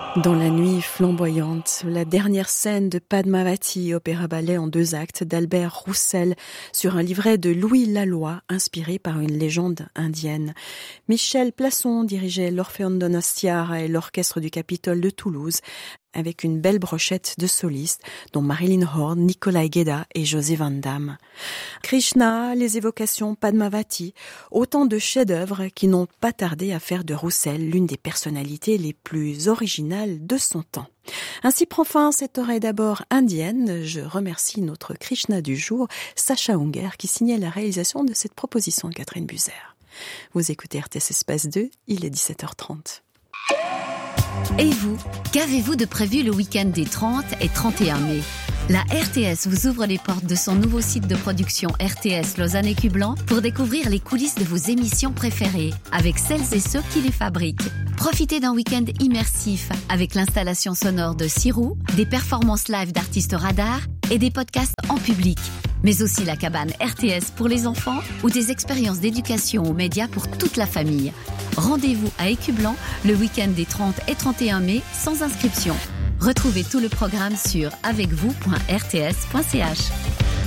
Dans la nuit flamboyante, la dernière scène de Padmavati, opéra-ballet en 2 actes d'Albert Roussel sur un livret de Louis Laloy, inspiré par une légende indienne. Michel Plasson dirigeait l'Orpheon Donostiara et l'Orchestre du Capitole de Toulouse, avec une belle brochette de solistes, dont Marilyn Horne, Nikolai Gueda et José Van Damme. Krishna, les évocations Padmavati, autant de chefs-d'œuvre qui n'ont pas tardé à faire de Roussel l'une des personnalités les plus originales de son temps. Ainsi prend fin cette oreille d'abord indienne. Je remercie notre Krishna du jour, Sacha Unger, qui signait la réalisation de cette proposition de Catherine Buzer. Vous écoutez RTS Espace 2, il est 17h30. Et vous, qu'avez-vous de prévu le week-end des 30 et 31 mai ? La RTS vous ouvre les portes de son nouveau site de production RTS Lausanne Écublens pour découvrir les coulisses de vos émissions préférées avec celles et ceux qui les fabriquent. Profitez d'un week-end immersif avec l'installation sonore de Sirou, des performances live d'artistes radars et des podcasts en public. Mais aussi la cabane RTS pour les enfants ou des expériences d'éducation aux médias pour toute la famille. Rendez-vous à Écublens le week-end des 30 et 31 mai sans inscription. Retrouvez tout le programme sur avecvous.rts.ch.